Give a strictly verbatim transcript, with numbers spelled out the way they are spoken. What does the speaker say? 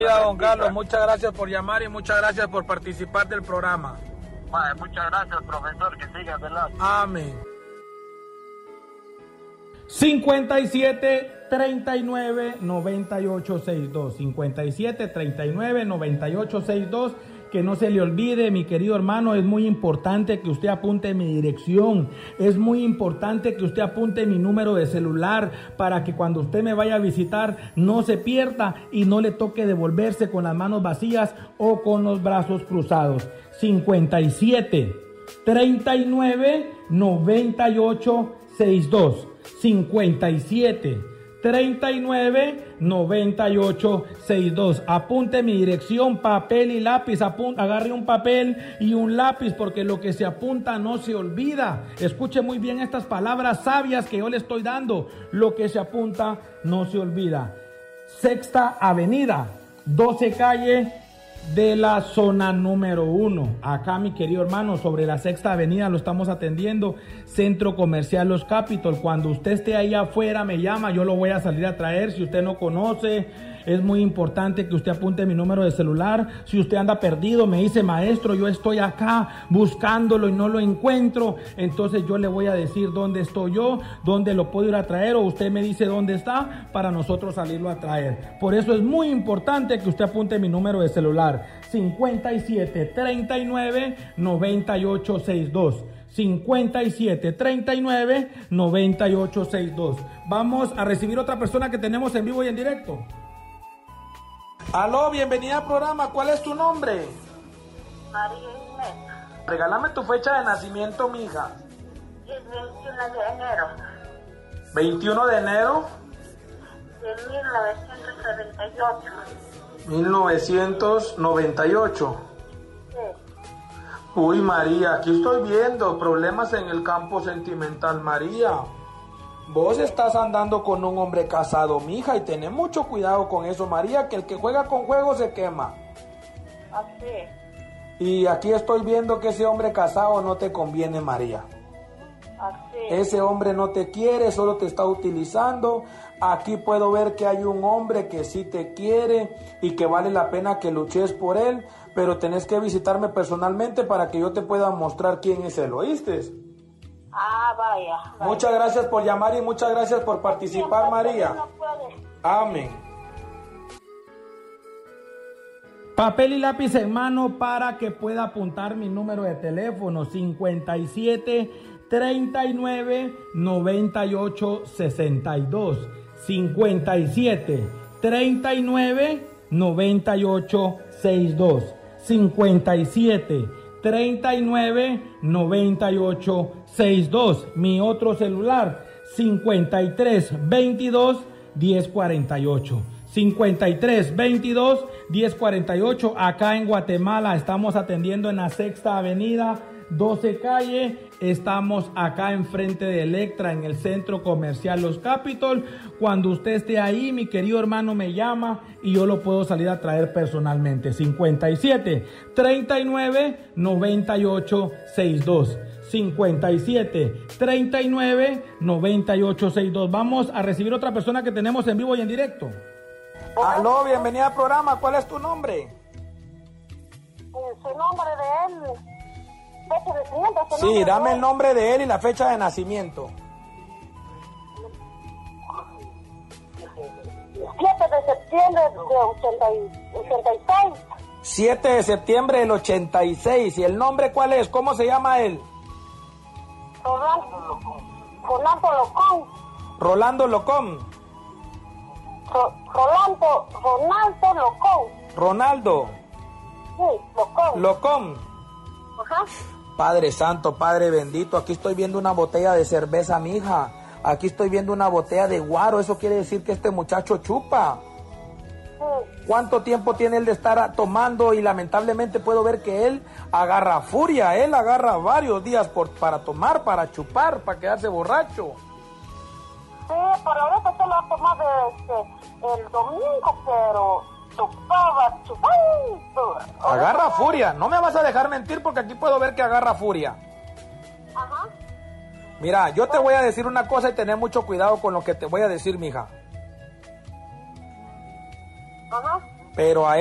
Don Carlos, muchas gracias por llamar y muchas gracias por participar del programa. Vale, muchas gracias, profesor, que siga adelante. Amén. cincuenta y siete, treinta y nueve, noventa y ocho, sesenta y dos. cincuenta y siete, treinta y nueve, noventa y ocho, sesenta y dos. Que no se le olvide, mi querido hermano, es muy importante que usted apunte mi dirección. Es muy importante que usted apunte mi número de celular para que cuando usted me vaya a visitar no se pierda y no le toque devolverse con las manos vacías o con los brazos cruzados. cincuenta y siete, treinta y nueve, noventa y ocho, sesenta y dos. cincuenta y siete, treinta y nueve, noventa y ocho, sesenta y dos. Apunte mi dirección, papel y lápiz. Apunte, agarre un papel y un lápiz porque lo que se apunta no se olvida. Escuche muy bien estas palabras sabias que yo le estoy dando. Lo que se apunta no se olvida. Sexta Avenida, doce calle de la zona número uno. Acá, mi querido hermano, sobre la Sexta Avenida lo estamos atendiendo. Centro Comercial Los Capitol. Cuando usted esté ahí afuera, me llama, yo lo voy a salir a traer. Si usted no conoce, es muy importante que usted apunte mi número de celular. Si usted anda perdido, me dice, maestro, yo estoy acá buscándolo y no lo encuentro. Entonces yo le voy a decir dónde estoy yo, dónde lo puedo ir a traer, o usted me dice dónde está para nosotros salirlo a traer. Por eso es muy importante que usted apunte mi número de celular. cincuenta y siete, treinta y nueve, noventa y ocho, sesenta y dos. cincuenta y siete, treinta y nueve, noventa y ocho, sesenta y dos. Vamos a recibir otra persona que tenemos en vivo y en directo. Aló, bienvenida al programa. ¿Cuál es tu nombre? María Inés. Regálame tu fecha de nacimiento, mija. El veintiuno de enero veintiuno de enero de mil novecientos noventa y ocho. mil novecientos noventa y ocho. Sí. Uy, María, aquí estoy viendo problemas en el campo sentimental, María. Vos estás andando con un hombre casado, mija, y tenés mucho cuidado con eso, María, que el que juega con fuego se quema. Así. Y aquí estoy viendo que ese hombre casado no te conviene, María. Así. Ese hombre no te quiere, solo te está utilizando. Aquí puedo ver que hay un hombre que sí te quiere y que vale la pena que luches por él, pero tenés que visitarme personalmente para que yo te pueda mostrar quién es él, ¿oíste? Ah, vaya, vaya. Muchas gracias por llamar y muchas gracias por participar, María. No puede. Amén. Papel y lápiz en mano para que pueda apuntar mi número de teléfono: cincuenta y siete, treinta y nueve, noventa y ocho, sesenta y dos. cincuenta y siete, treinta y nueve, noventa y ocho, sesenta y dos. cincuenta y siete, treinta y nueve, noventa y ocho, sesenta y dos. Mi otro celular: cincuenta y tres, veintidós, diez cuarenta y ocho. cincuenta y tres, veintidós, diez cuarenta y ocho. Acá en Guatemala estamos atendiendo en la Sexta Avenida, doce calle. Estamos acá enfrente de Electra, en el Centro Comercial Los Capitol. Cuando usted esté ahí, mi querido hermano me llama y yo lo puedo salir a traer personalmente. cincuenta y siete, treinta y nueve, noventa y ocho, sesenta y dos. cincuenta y siete, treinta y nueve, noventa y ocho, sesenta y dos. Vamos a recibir otra persona que tenemos en vivo y en directo. Aló, bienvenida al programa. ¿Cuál es tu nombre? Su nombre de él. Fecha de nacimiento. su Sí, nombre dame de el él. nombre de él y la fecha de nacimiento. siete de septiembre de ochenta y, ochenta y seis. siete de septiembre del ochenta y seis. ¿Y el nombre cuál es? ¿Cómo se llama él? Rolando Rolando Locón. Rolando Locón. Ro- Rolando Ronaldo Locón. Ronaldo Sí, Locón. Locón. Ajá. Padre Santo, Padre bendito, aquí estoy viendo una botella de cerveza, mija. Aquí estoy viendo una botella de guaro. Eso quiere decir que este muchacho chupa. Sí. ¿Cuánto tiempo tiene él de estar tomando? Y lamentablemente puedo ver que él agarra furia. Él agarra varios días por, para tomar, para chupar, para quedarse borracho. Sí, pero ahorita se lo ha tomado este, el domingo, pero chupaba, chupaba. Agarra furia. No me vas a dejar mentir porque aquí puedo ver que agarra furia. Ajá. Mira, yo te voy a decir una cosa y tener mucho cuidado con lo que te voy a decir, mija. Ajá. pero a